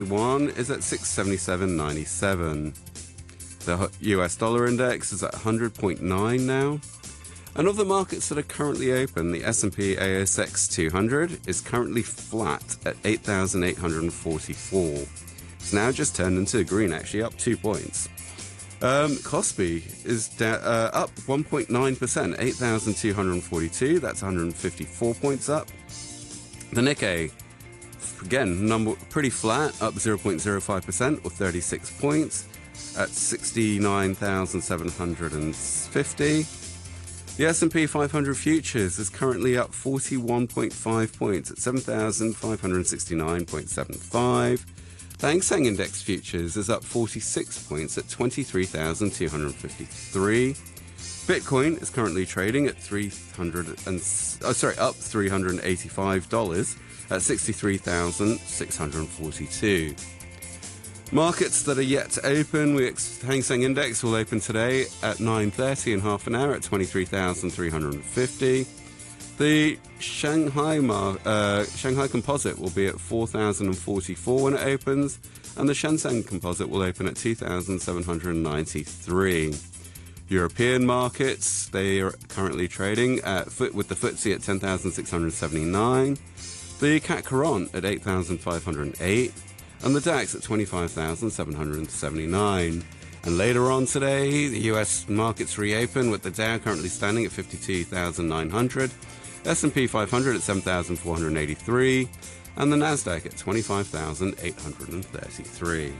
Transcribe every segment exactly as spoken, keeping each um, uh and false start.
One is at six seventy-seven ninety-seven. The U S dollar index is at one hundred point nine now. And of the markets that are currently open, the S and P A S X two hundred is currently flat at eight thousand eight hundred forty-four. It's now just turned into green, actually, up two points. Um, Kospi is da- uh, up one point nine percent, eight thousand two hundred forty-two. That's one hundred fifty-four points up. The Nikkei, again, number pretty flat, up zero point zero five percent or thirty-six points at sixty-nine thousand seven hundred fifty. The S and P five hundred futures is currently up forty-one point five points at seven thousand five hundred sixty-nine point seven five. The Hang Seng Index futures is up forty-six points at twenty-three thousand two hundred fifty-three. Bitcoin is currently trading at three hundred and oh, sorry, up three hundred eighty-five dollars at sixty-three thousand six hundred forty-two. Markets that are yet to open, we ex- Hang Seng Index will open today at nine thirty in half an hour at twenty-three thousand three hundred fifty. The Shanghai Mar- uh, Shanghai Composite will be at four thousand forty-four when it opens, and the Shenzhen Composite will open at two thousand seven hundred ninety-three. European markets, they are currently trading at with the F T S E at ten thousand six hundred seventy-nine, the C A C Quarante at eight thousand five hundred eight, and the DAX at twenty-five thousand seven hundred seventy-nine. And later on today, the U S markets reopen with the Dow currently standing at fifty-two thousand nine hundred, S and P five hundred at seven thousand four hundred eighty-three, and the Nasdaq at twenty-five thousand eight hundred thirty-three.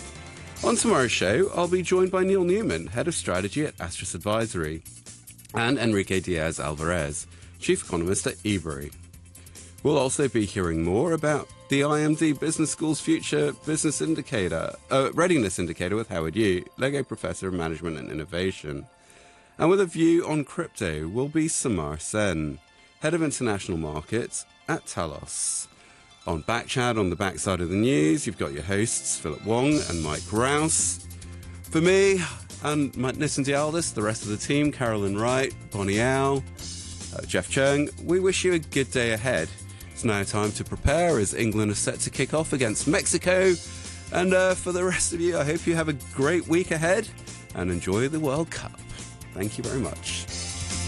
On tomorrow's show, I'll be joined by Neil Newman, Head of Strategy at Astris Advisory, and Enrique Diaz-Alvarez, Chief Economist at eBury. We'll also be hearing more about the I M D Business School's Future Business Indicator, uh, Readiness Indicator with Howard Yu, Lego Professor of Management and Innovation. And with a view on crypto will be Samar Sen, Head of International Markets at Talos. On Backchat, on the backside of the news, you've got your hosts, Philip Wong and Mike Rouse. For me, and Mike Nissen-Dialdis, the rest of the team, Carolyn Wright, Bonnie Au, uh, Jeff Chung, we wish you a good day ahead. It's now time to prepare as England is set to kick off against Mexico. And uh, for the rest of you, I hope you have a great week ahead and enjoy the World Cup. Thank you very much.